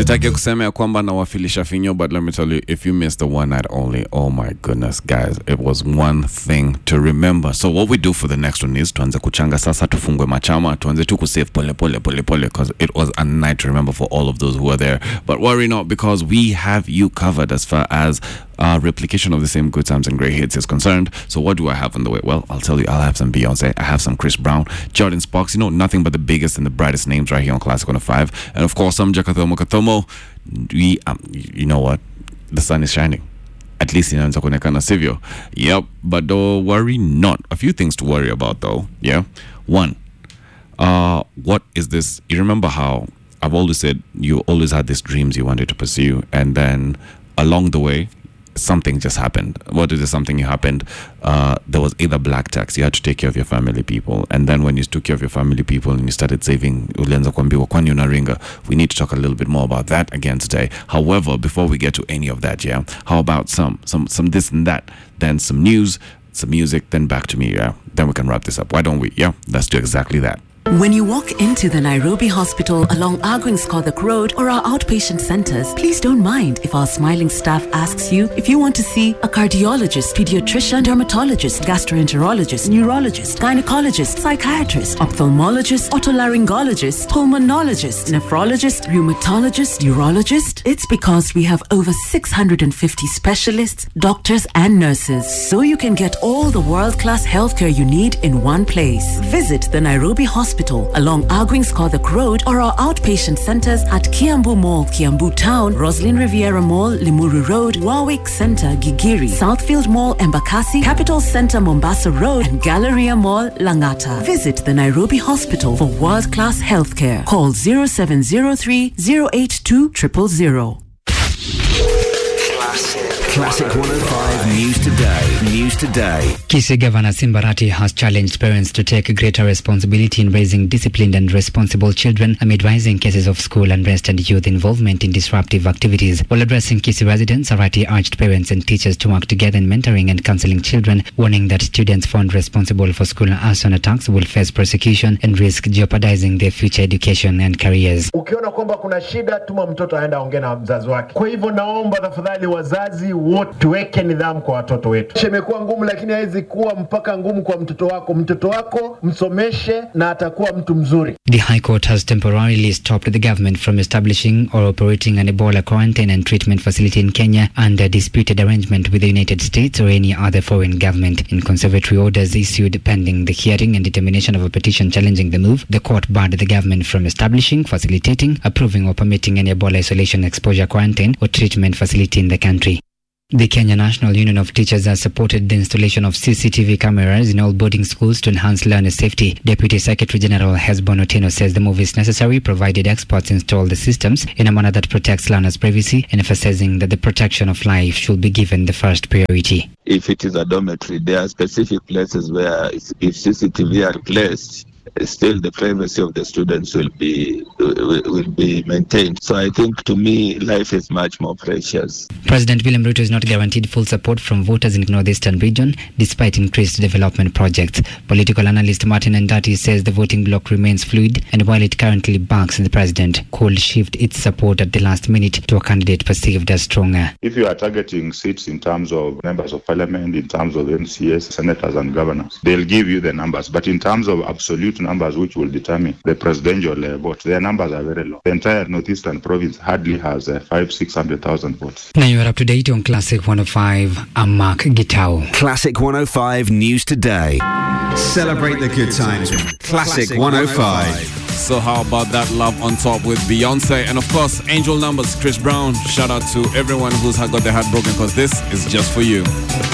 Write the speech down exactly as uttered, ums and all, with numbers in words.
Sitaki kusema ya kwamba nawafilisha finyo, but let me tell you, if you missed the one night only, oh my goodness, guys, it was one thing to remember. So what we do for the next one is tuanze kuchanga sasa, tufungwe machama, tuanze tu kusave pole pole pole pole, because it was a night to remember for all of those who were there. But worry not, because we have you covered as far as uh, replication of the same good times and great hits is concerned. So what do I have on the way? Well, I'll tell you, I'll have some Beyonce, I have some Chris Brown, Jordan Sparks, you know, nothing but the biggest and the brightest names right here on Classic one oh five. And of course, some Jakathomo Kathomo. We, um, you know what? The sun is shining. At least in Kuonekana sivyo. Yep, but don't worry not. A few things to worry about though. Yeah. One, uh, what is this? You remember how I've always said you always had these dreams you wanted to pursue, and then along the way, something just happened. What is it? Something happened? Uh, there was either black tax. You had to take care of your family people, and then when you took care of your family people and you started saving, ulianza kuambiwa kwani unaringa. We need to talk a little bit more about that again today. However, before we get to any of that, yeah, how about some some some this and that, then some news, some music, then back to me, yeah. Then we can wrap this up. Why don't we? Yeah, let's do exactly that. When you walk into the Nairobi Hospital along Arguins-Kodhok Road or our outpatient centers, please don't mind if our smiling staff asks you if you want to see a cardiologist, pediatrician, dermatologist, gastroenterologist, neurologist, gynecologist, psychiatrist, ophthalmologist, otolaryngologist, pulmonologist, nephrologist, rheumatologist, urologist. It's because we have over six hundred fifty specialists, doctors and nurses, so you can get all the world-class healthcare you need in one place. Visit the Nairobi Hospital along Arguins-Kodhok Road or our outpatient centers at Kiambu Mall, Kiambu Town, Roslyn Riviera Mall, Limuru Road, Warwick Center, Gigiri, Southfield Mall, Embakasi, Capital Center, Mombasa Road, and Galleria Mall, Langata. Visit the Nairobi Hospital for world-class healthcare. Call zero seven zero three, zero eight two zero zero zero. Classic one oh five News Today. News Today. Kisii Governor Simbarati has challenged parents to take greater responsibility in raising disciplined and responsible children amid rising cases of school unrest and youth involvement in disruptive activities. While addressing Kisii residents, Arati urged parents and teachers to work together in mentoring and counseling children, warning that students found responsible for school arson attacks will face prosecution and risk jeopardizing their future education and careers. Ukiona kwamba kuna shida, tuma mtoto aenda aongee na mzazi wake. Kwa hivyo naomba tafadhali wazazi wote tuweke nidhamu kwa watoto wetu. Imekuwa ngumu, lakini haiwezi kuwa mpaka ngumu kwa mtoto wako. Mtoto wako msomeshe na atakuwa mtu mzuri. The High Court has temporarily stopped the government from establishing or operating an Ebola quarantine and treatment facility in Kenya under disputed arrangement with the United States or any other foreign government. In conservatory orders issued pending the hearing and determination of a petition challenging the move, the court barred the government from establishing, facilitating, approving or permitting any Ebola isolation, exposure quarantine or treatment facility in the country. The Kenya National Union of Teachers has supported the installation of C C T V cameras in all boarding schools to enhance learner safety. Deputy Secretary General Hesbon Otieno says the move is necessary provided experts install the systems in a manner that protects learners' privacy, and emphasizing that the protection of life should be given the first priority. If it is a dormitory, there are specific places where if C C T V are placed, still the privacy of the students will be will be maintained. So I think, to me, life is much more precious. President William Ruto is not guaranteed full support from voters in the northeastern region despite increased development projects. Political analyst Martin Ndati says the voting bloc remains fluid, and while it currently backs the president, could shift its support at the last minute to a candidate perceived as stronger. If you are targeting seats in terms of members of parliament, in terms of M C S, senators and governors, they'll give you the numbers. But in terms of absolute numbers which will determine the presidential uh, vote, their numbers are very low. The entire northeastern province hardly has uh, five, six hundred thousand votes. Now you are up to date on Classic one oh five. I'm Mark Gitao. Classic one oh five News Today. Celebrate the good times. Classic one oh five. So how about that Love on Top with Beyonce, and of course Angel Numbers, Chris Brown. Shout out to everyone who's got their heart broken, because this is just for you.